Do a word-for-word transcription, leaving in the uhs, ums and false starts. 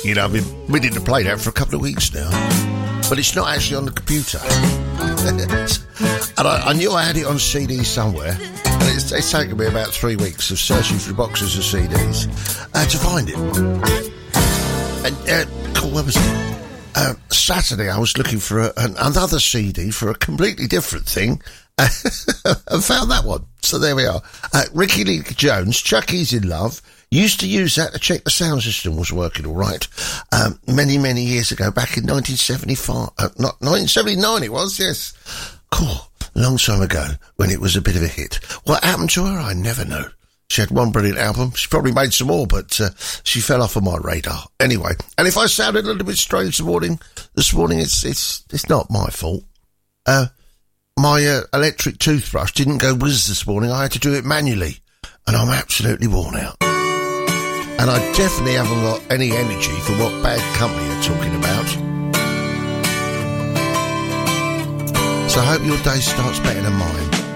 You know, I've been meaning to play that for a couple of weeks now. But it's not actually on the computer. And I, I knew I had it on C D somewhere. And it's, it's taken me about three weeks of searching through boxes of C Ds uh, to find it. And, uh, cool, where was it? Uh, Saturday I was looking for a, an, another C D for a completely different thing. And found that one. So there we are. Uh, Ricky Lee Jones, Chucky's in Love. Used to use that to check the sound system was working all right. Um, many, many years ago, back in nineteen seventy-five, uh, not nineteen seventy-nine it was, yes. Cool. A long time ago, when it was a bit of a hit. What happened to her, I never know. She had one brilliant album. She probably made some more, but uh, she fell off of my radar. Anyway, and if I sounded a little bit strange this morning, this morning it's it's it's not my fault. Uh, my uh, electric toothbrush didn't go whiz this morning. I had to do it manually, and I'm absolutely worn out. And I definitely haven't got any energy for what Bad Company are talking about. So I hope your day starts better than mine.